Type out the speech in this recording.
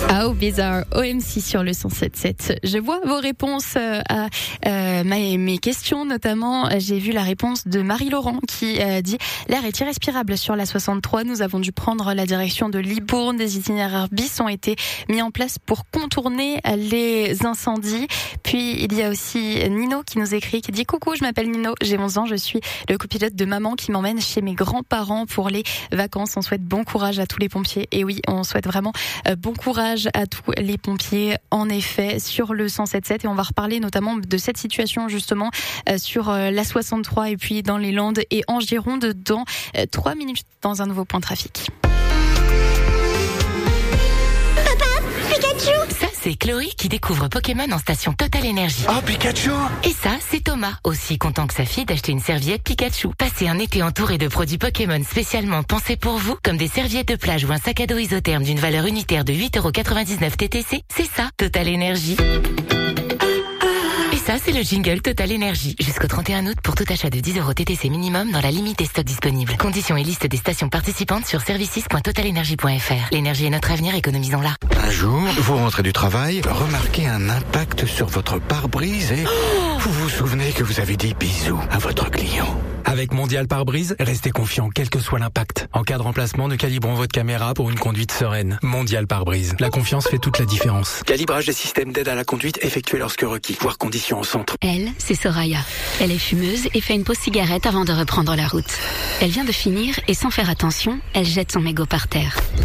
How Bizarre, OMC sur le 107.7. Je vois vos réponses à mes questions, notamment j'ai vu la réponse de Marie-Laurent qui dit « L'air est irrespirable sur la 63, nous avons dû prendre la direction de Libourne, des itinéraires bis ont été mis en place pour contourner les incendies. » Puis il y a aussi Nino qui nous écrit, qui dit « Coucou, je m'appelle Nino, j'ai 11 ans, je suis le copilote de maman qui m'emmène chez mes grands-parents pour les vacances. On souhaite bon courage à tous les pompiers. » Et oui, on souhaite vraiment bon courage à tous les pompiers, en effet, sur le 107.7. Et on va reparler notamment de cette situation, justement, sur la 63 et puis dans les Landes et en Gironde dans 3 minutes dans un nouveau point trafic. Ça, c'est Chloé qui découvre Pokémon en station Total Energy. Oh, Pikachu! Et ça, c'est Thomas, aussi content que sa fille d'acheter une serviette Pikachu. Passez un été entouré de produits Pokémon spécialement pensés pour vous, comme des serviettes de plage ou un sac à dos isotherme d'une valeur unitaire de 8,99€ TTC. C'est ça, Total Energy. Et ça, c'est le jingle Total Energy. Jusqu'au 31 août pour tout achat de 10€ TTC minimum dans la limite des stocks disponibles. Conditions et liste des stations participantes sur services.totalenergy.fr. L'énergie est notre avenir, économisons-la. Un jour, vous rentrez du travail, remarquez un impact sur votre pare-brise et vous vous souvenez que vous avez dit bisous à votre client. Avec Mondial Pare-Brise, restez confiant quel que soit l'impact. En cas de remplacement, nous calibrons votre caméra pour une conduite sereine. Mondial Pare-Brise. La confiance fait toute la différence. Calibrage des systèmes d'aide à la conduite effectué lorsque requis. Voir conditions au centre. Elle, c'est Soraya. Elle est fumeuse et fait une pause cigarette avant de reprendre la route. Elle vient de finir et sans faire attention, elle jette son mégot par terre.